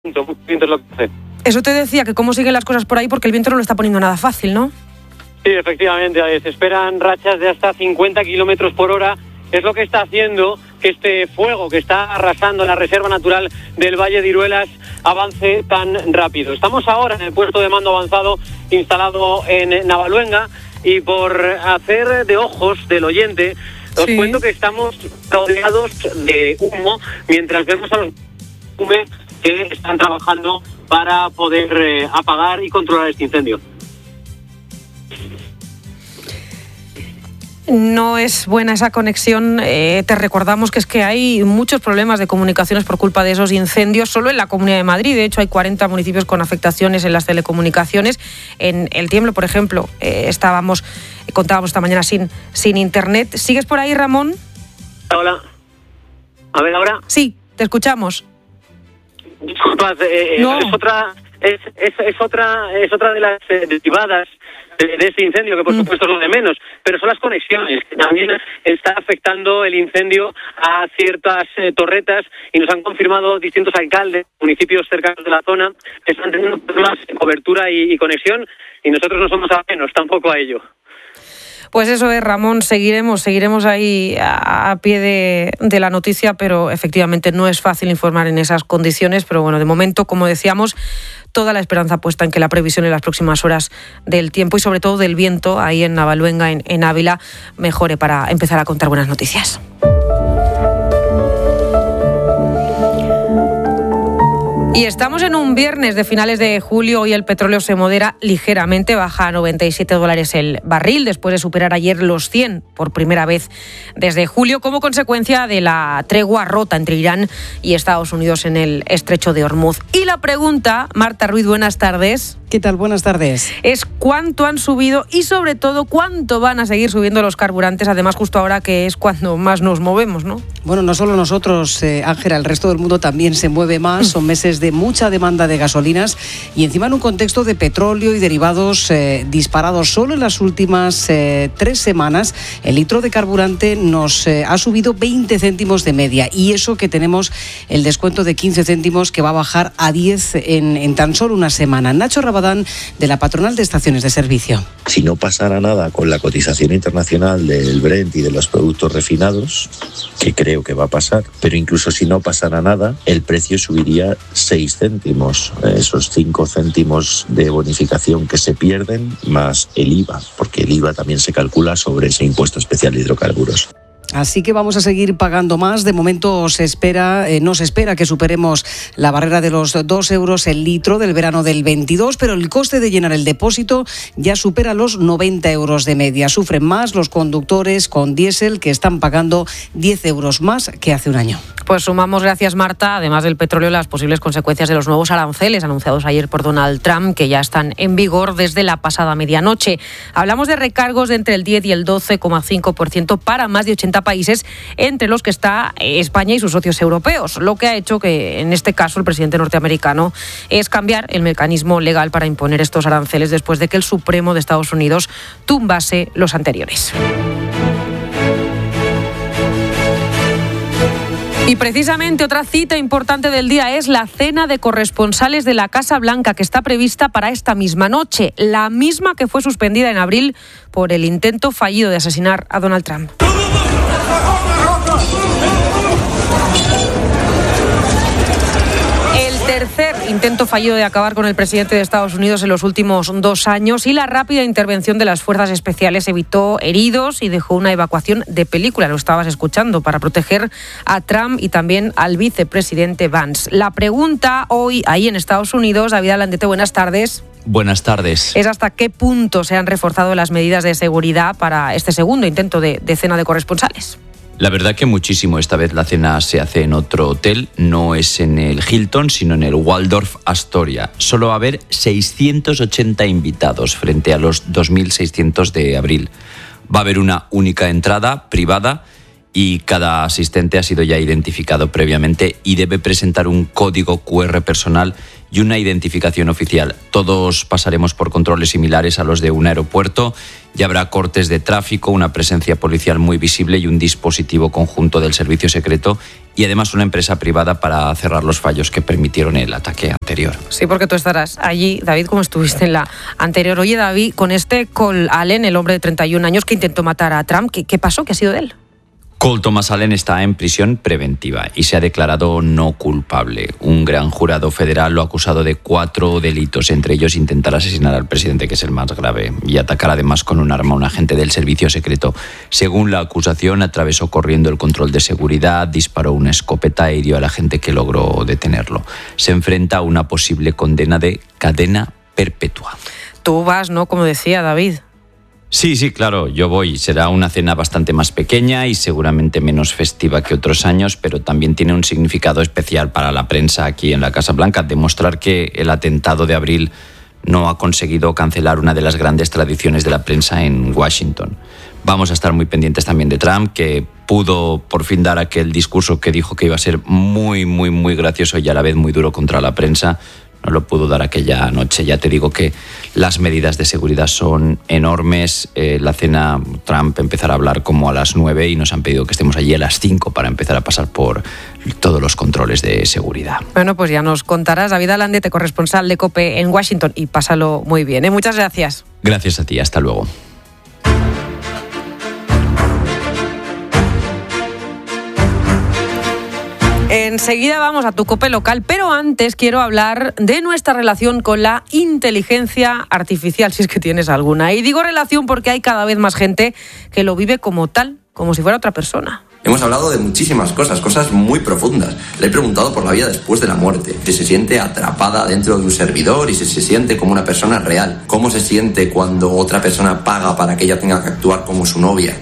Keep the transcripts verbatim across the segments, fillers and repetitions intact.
Mucho viento es lo que hace. Eso te decía, que cómo siguen las cosas por ahí, porque el viento no lo está poniendo nada fácil, ¿no? Sí, efectivamente, se esperan rachas de hasta cincuenta kilómetros por hora. Es lo que está haciendo que este fuego que está arrasando la reserva natural del Valle de Iruelas avance tan rápido. Estamos ahora en el puesto de mando avanzado instalado en Navaluenga y por hacer de ojos del oyente, os sí. cuento que estamos rodeados de humo mientras vemos a los humes que están trabajando para poder eh, apagar y controlar este incendio. No es buena esa conexión. Eh, te recordamos que es que hay muchos problemas de comunicaciones por culpa de esos incendios, solo en la Comunidad de Madrid. De hecho, hay cuarenta municipios con afectaciones en las telecomunicaciones. En El Tiemblo, por ejemplo, eh, estábamos, contábamos esta mañana sin, sin internet. ¿Sigues por ahí, Ramón? Hola. A ver, ¿ahora? Sí, te escuchamos. Disculpad, eh, no. es otra... Es, es, es otra es otra de las eh, derivadas de, de este incendio, que por supuesto es lo de menos, pero son las conexiones, que también está afectando el incendio a ciertas eh, torretas, y nos han confirmado distintos alcaldes, municipios cercanos de la zona, que están teniendo problemas de cobertura y, y conexión, y nosotros no somos ajenos tampoco a ello. Pues eso es, Ramón, seguiremos, seguiremos ahí a, a pie de, de la noticia, pero efectivamente no es fácil informar en esas condiciones, pero bueno, de momento, como decíamos, toda la esperanza puesta en que la previsión en las próximas horas del tiempo y sobre todo del viento ahí en Navaluenga, en, en Ávila, mejore para empezar a contar buenas noticias. Y estamos en un viernes de finales de julio. Hoy el petróleo se modera ligeramente, baja a noventa y siete dólares el barril, después de superar ayer los cien por primera vez desde julio, como consecuencia de la tregua rota entre Irán y Estados Unidos en el estrecho de Hormuz. Y la pregunta, Marta Ruiz, buenas tardes. ¿Qué tal? Buenas tardes. Es cuánto han subido y sobre todo cuánto van a seguir subiendo los carburantes, además justo ahora que es cuando más nos movemos, ¿no? Bueno, no solo nosotros, eh, Ángela, el resto del mundo también se mueve más. Son meses de mucha demanda de gasolinas y encima en un contexto de petróleo y derivados eh, disparados. Solo en las últimas eh, tres semanas el litro de carburante nos eh, ha subido veinte céntimos de media, y eso que tenemos el descuento de quince céntimos que va a bajar a diez en, en tan solo una semana. Nacho Rabadán, de la Patronal de Estaciones de Servicio. Si no pasara nada con la cotización internacional del Brent y de los productos refinados, que creo que va a pasar, pero incluso si no pasara nada, el precio subiría seis céntimos, esos cinco céntimos de bonificación que se pierden, más el I V A, porque el I V A también se calcula sobre ese impuesto especial de hidrocarburos. Así que vamos a seguir pagando más. De momento se espera, eh, no se espera que superemos la barrera de los dos euros el litro del verano del veintidós, pero el coste de llenar el depósito ya supera los noventa euros de media. Sufren más los conductores con diésel, que están pagando diez euros más que hace un año. Pues sumamos, gracias Marta, además del petróleo, las posibles consecuencias de los nuevos aranceles anunciados ayer por Donald Trump, que ya están en vigor desde la pasada medianoche. Hablamos de recargos de entre el diez y el doce coma cinco por ciento para más de ochenta países, entre los que está España y sus socios europeos, lo que ha hecho que en este caso el presidente norteamericano es cambiar el mecanismo legal para imponer estos aranceles después de que el Supremo de Estados Unidos tumbase los anteriores. Y precisamente otra cita importante del día es la cena de corresponsales de la Casa Blanca, que está prevista para esta misma noche, la misma que fue suspendida en abril por el intento fallido de asesinar a Donald Trump. Tercer intento fallido de acabar con el presidente de Estados Unidos en los últimos dos años, y la rápida intervención de las fuerzas especiales evitó heridos y dejó una evacuación de película, lo estabas escuchando, para proteger a Trump y también al vicepresidente Vance. La pregunta hoy ahí en Estados Unidos, David Alandete, buenas tardes. Buenas tardes. Es hasta qué punto se han reforzado las medidas de seguridad para este segundo intento de, de cena de corresponsales. La verdad que muchísimo. Esta vez la cena se hace en otro hotel, no es en el Hilton, sino en el Waldorf Astoria. Solo va a haber seiscientos ochenta invitados frente a los dos mil seiscientos de abril. Va a haber una única entrada privada y cada asistente ha sido ya identificado previamente y debe presentar un código cu erre personal y una identificación oficial. Todos pasaremos por controles similares a los de un aeropuerto y habrá cortes de tráfico, una presencia policial muy visible y un dispositivo conjunto del servicio secreto y además una empresa privada para cerrar los fallos que permitieron el ataque anterior. Sí, porque tú estarás allí, David, como estuviste en la anterior. Oye, David, con este Cole Allen, el hombre de treinta y un años que intentó matar a Trump, ¿qué, qué pasó? ¿Qué ha sido de él? Cole Thomas Allen está en prisión preventiva y se ha declarado no culpable. Un gran jurado federal lo ha acusado de cuatro delitos, entre ellos intentar asesinar al presidente, que es el más grave, y atacar además con un arma a un agente del servicio secreto. Según la acusación, atravesó corriendo el control de seguridad, disparó una escopeta e hirió al agente que logró detenerlo. Se enfrenta a una posible condena de cadena perpetua. Tú vas, ¿no? Como decía David. Sí, sí, claro, yo voy. Será una cena bastante más pequeña y seguramente menos festiva que otros años, pero también tiene un significado especial para la prensa aquí en la Casa Blanca, demostrar que el atentado de abril no ha conseguido cancelar una de las grandes tradiciones de la prensa en Washington. Vamos a estar muy pendientes también de Trump, que pudo por fin dar aquel discurso que dijo que iba a ser muy, muy, muy gracioso y a la vez muy duro contra la prensa. No lo pudo dar aquella noche. Ya te digo que las medidas de seguridad son enormes. Eh, la cena, Trump empezará a hablar como a las nueve y nos han pedido que estemos allí a las cinco para empezar a pasar por todos los controles de seguridad. Bueno, pues ya nos contarás. David Alandete, corresponsal de COPE en Washington, y pásalo muy bien, ¿eh? Muchas gracias. Gracias a ti. Hasta luego. Enseguida vamos a tu COPE local, pero antes quiero hablar de nuestra relación con la inteligencia artificial, si es que tienes alguna. Y digo relación porque hay cada vez más gente que lo vive como tal, como si fuera otra persona. Hemos hablado de muchísimas cosas, cosas muy profundas. Le he preguntado por la vida después de la muerte, si se siente atrapada dentro de un servidor y si se siente como una persona real. ¿Cómo se siente cuando otra persona paga para que ella tenga que actuar como su novia?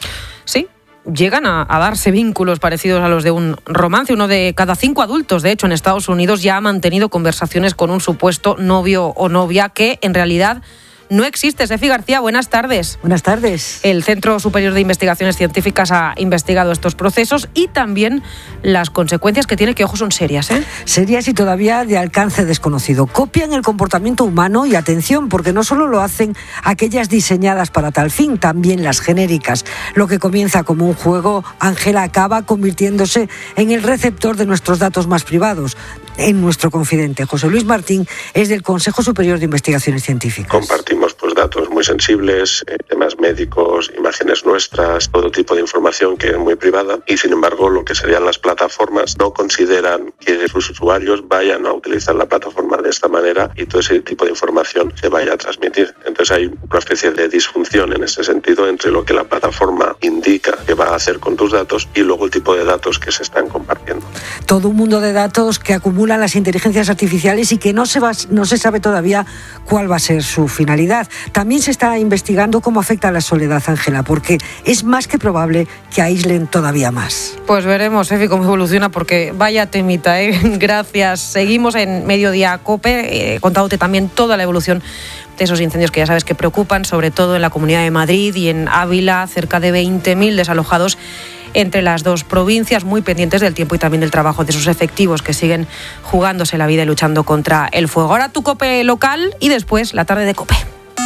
Sí. Llegan a, a darse vínculos parecidos a los de un romance. Uno de cada cinco adultos, de hecho, en Estados Unidos ya ha mantenido conversaciones con un supuesto novio o novia que en realidad no existe. Sefi García, buenas tardes. Buenas tardes. El Centro Superior de Investigaciones Científicas ha investigado estos procesos y también las consecuencias que tiene, que ojo, son serias, ¿eh? Serias y todavía de alcance desconocido. Copian el comportamiento humano y atención, porque no solo lo hacen aquellas diseñadas para tal fin, también las genéricas. Lo que comienza como un juego, Ángela, acaba convirtiéndose en el receptor de nuestros datos más privados, en nuestro confidente. José Luis Martín es del Consejo Superior de Investigaciones Científicas. Compartimos pues datos muy sensibles, eh, temas médicos, imágenes nuestras, todo tipo de información que es muy privada, y sin embargo lo que serían las plataformas no consideran que sus usuarios vayan a utilizar la plataforma de esta manera y todo ese tipo de información se vaya a transmitir. Entonces hay una especie de disfunción en ese sentido entre lo que la plataforma indica que va a hacer con tus datos y luego el tipo de datos que se están compartiendo. Todo un mundo de datos que acumulan las inteligencias artificiales y que no se va, no se sabe todavía cuál va a ser su finalidad. También se está investigando cómo afecta a la soledad, Ángela, porque es más que probable que aíslen todavía más. Pues veremos, Efi, cómo evoluciona, porque vaya temita, ¿eh? Gracias. Seguimos en Mediodía COPE, eh, contándote también toda la evolución de esos incendios que ya sabes que preocupan, sobre todo en la Comunidad de Madrid y en Ávila, cerca de veinte mil desalojados entre las dos provincias, muy pendientes del tiempo y también del trabajo de sus efectivos que siguen jugándose la vida y luchando contra el fuego. Ahora tu COPE local y después la tarde de COPE.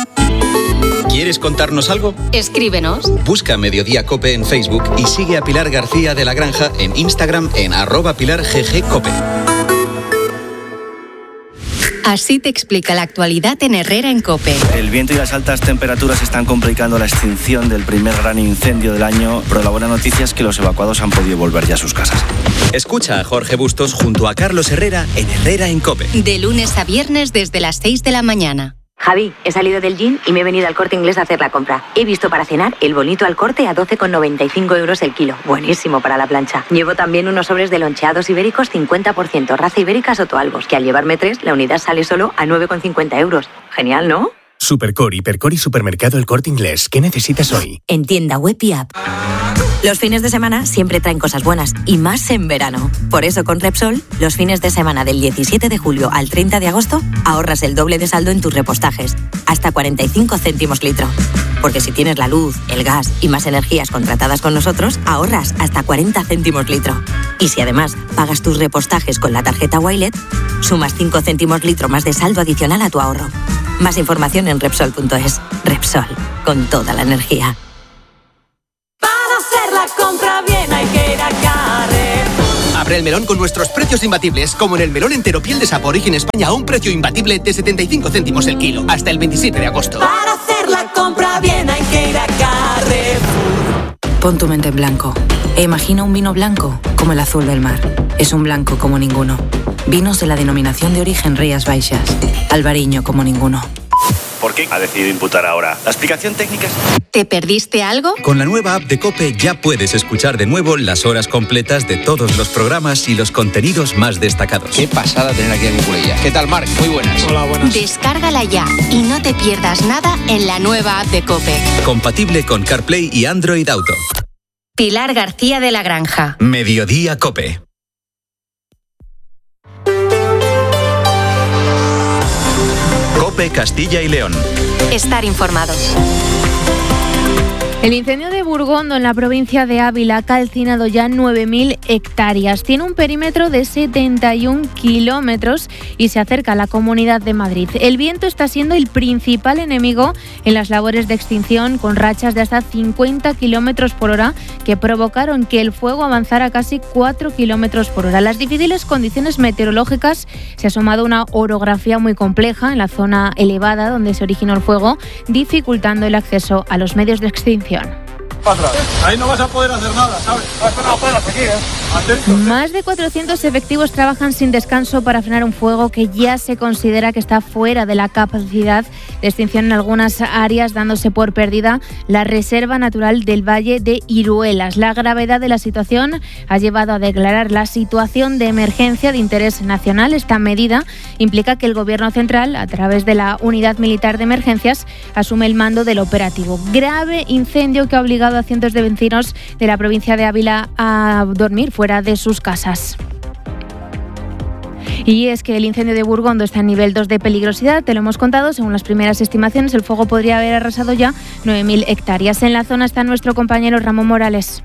¿Quieres contarnos algo? Escríbenos. Busca Mediodía COPE en Facebook y sigue a Pilar García de la Granja en Instagram en arroba Pilar G G COPE. Así te explica la actualidad en Herrera en COPE. El viento y las altas temperaturas están complicando la extinción del primer gran incendio del año, pero la buena noticia es que los evacuados han podido volver ya a sus casas. Escucha a Jorge Bustos junto a Carlos Herrera en Herrera en COPE. De lunes a viernes desde las seis de la mañana. Javi, he salido del gym y me he venido al Corte Inglés a hacer la compra. He visto para cenar el bonito al corte a doce con noventa y cinco euros el kilo. Buenísimo para la plancha. Llevo también unos sobres de loncheados ibéricos cincuenta por ciento, raza ibérica Sotoalbos, que al llevarme tres, la unidad sale solo a nueve con cincuenta euros. Genial, ¿no? Supercore, Hipercore y Supermercado El Corte Inglés. ¿Qué necesitas hoy? En tienda web y app. Los fines de semana siempre traen cosas buenas, y más en verano. Por eso con Repsol, los fines de semana del diecisiete de julio al treinta de agosto, ahorras el doble de saldo en tus repostajes, hasta cuarenta y cinco céntimos litro. Porque si tienes la luz, el gas y más energías contratadas con nosotros, ahorras hasta cuarenta céntimos litro. Y si además pagas tus repostajes con la tarjeta Wilet, sumas cinco céntimos litro más de saldo adicional a tu ahorro. Más información en Repsol punto es. Repsol, con toda la energía. La compra bien hay que ir a Carrefour. Abre el melón con nuestros precios imbatibles, como en el melón entero piel de sapo Origen España a un precio imbatible de setenta y cinco céntimos el kilo, hasta el veintisiete de agosto. Para hacer la compra bien hay que ir a Carrefour. Pon tu mente en blanco e imagina un vino blanco como el azul del mar. Es un blanco como ninguno. Vinos de la denominación de origen Rías Baixas. Albariño como ninguno. ¿Por qué ha decidido imputar ahora? La explicación técnica es... ¿Te perdiste algo? Con la nueva app de COPE ya puedes escuchar de nuevo las horas completas de todos los programas y los contenidos más destacados. Qué pasada tener aquí a Cucurella. ¿Qué tal, Marc? Muy buenas. Hola, buenas. Descárgala ya y no te pierdas nada en la nueva app de COPE. Compatible con CarPlay y Android Auto. Pilar García de la Granja. Mediodía COPE. COPE Castilla y León. Estar informados. El incendio de Burgondo en la provincia de Ávila ha calcinado ya nueve mil hectáreas. Tiene un perímetro de setenta y un kilómetros y se acerca a la Comunidad de Madrid. El viento está siendo el principal enemigo en las labores de extinción, con rachas de hasta cincuenta kilómetros por hora que provocaron que el fuego avanzara casi cuatro kilómetros por hora. Las difíciles condiciones meteorológicas se ha sumado una orografía muy compleja en la zona elevada donde se originó el fuego, dificultando el acceso a los medios de extinción. Ahí no vas a poder hacer nada, ¿sabes? Aquí, ¿eh? Más de cuatrocientos efectivos trabajan sin descanso para frenar un fuego que ya se considera que está fuera de la capacidad de extinción en algunas áreas, dándose por perdida la Reserva Natural del Valle de Iruelas. La gravedad de la situación ha llevado a declarar la situación de emergencia de interés nacional. Esta medida implica que el Gobierno central, a través de la Unidad Militar de Emergencias, asume el mando del operativo. Grave incendio que ha obligado a cientos de vecinos de la provincia de Ávila a dormir fuera de sus casas. Y es que el incendio de Burgondo está en nivel dos de peligrosidad, te lo hemos contado. Según las primeras estimaciones, el fuego podría haber arrasado ya nueve mil hectáreas. En la zona está nuestro compañero Ramón Morales.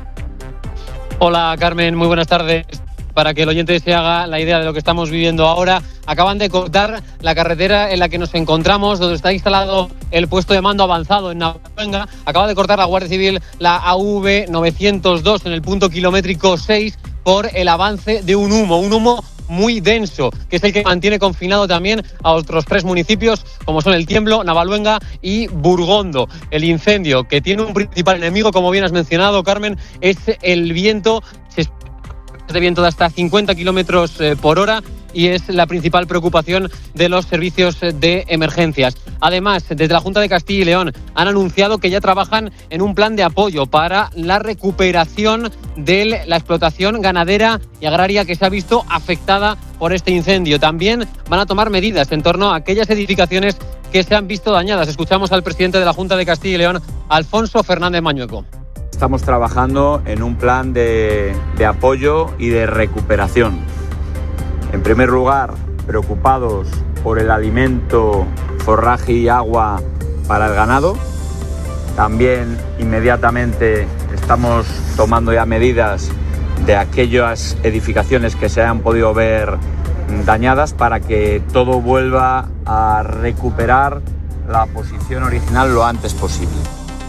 Hola, Carmen, muy buenas tardes. Para que el oyente se haga la idea de lo que estamos viviendo ahora, acaban de cortar la carretera en la que nos encontramos, donde está instalado el puesto de mando avanzado en Navaluenga. Acaba de cortar la Guardia Civil la A V novecientos dos en el punto kilométrico seis por el avance de un humo, un humo muy denso, que es el que mantiene confinado también a otros tres municipios, como son El Tiemblo, Navaluenga y Burgondo. El incendio, que tiene un principal enemigo, como bien has mencionado, Carmen, es el viento. Se de viento de hasta cincuenta kilómetros por hora y es la principal preocupación de los servicios de emergencias. Además, desde la Junta de Castilla y León han anunciado que ya trabajan en un plan de apoyo para la recuperación de la explotación ganadera y agraria que se ha visto afectada por este incendio. También van a tomar medidas en torno a aquellas edificaciones que se han visto dañadas. Escuchamos al presidente de la Junta de Castilla y León, Alfonso Fernández Mañueco. Estamos trabajando en un plan de, de apoyo y de recuperación. En primer lugar, preocupados por el alimento, forraje y agua para el ganado. También inmediatamente estamos tomando ya medidas de aquellas edificaciones que se hayan podido ver dañadas para que todo vuelva a recuperar la posición original lo antes posible.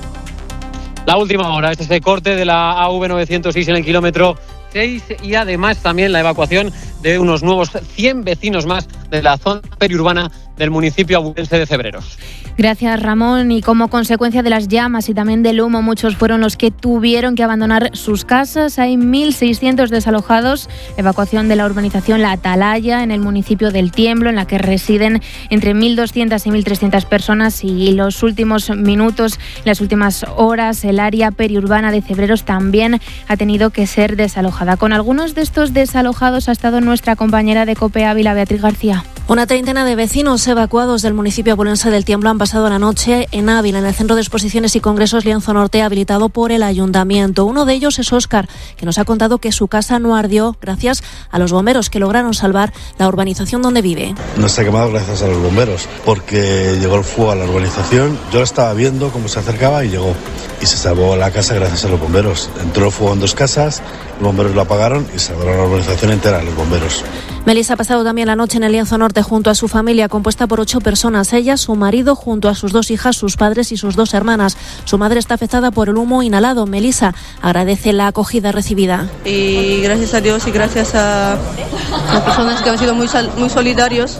La última hora es ese corte de la A V novecientos seis en el kilómetro seis y además también la evacuación de unos nuevos cien vecinos más de la zona periurbana del municipio abulense de Cebreros. Gracias, Ramón. Y como consecuencia de las llamas y también del humo, muchos fueron los que tuvieron que abandonar sus casas. Hay mil seiscientos desalojados. Evacuación de la urbanización La Atalaya, en el municipio del Tiemblo, en la que residen entre mil doscientas y mil trescientas personas. Y los últimos minutos, las últimas horas, el área periurbana de Cebreros también ha tenido que ser desalojada. Con algunos de estos desalojados ha estado nuestra compañera de COPE Ávila, Beatriz García. Una treintena de vecinos evacuados del municipio abulense del Tiemblo han pasado la noche en Ávila, en el Centro de Exposiciones y Congresos Lienzo Norte, habilitado por el Ayuntamiento. Uno de ellos es Óscar, que nos ha contado que su casa no ardió gracias a los bomberos que lograron salvar la urbanización donde vive. No se ha quemado gracias a los bomberos, porque llegó el fuego a la urbanización. Yo la estaba viendo cómo se acercaba y llegó. Y se salvó la casa gracias a los bomberos. Entró el fuego en dos casas, los bomberos lo apagaron y salvaron la urbanización entera, los bomberos. Melissa ha pasado también la noche en el Lienzo Norte junto a su familia, compuesta por ocho personas. Ella, su marido, junto a sus dos hijas, sus padres y sus dos hermanas. Su madre está afectada por el humo inhalado. Melissa agradece la acogida recibida. Y gracias a Dios y gracias a las personas que han sido muy, muy solidarios,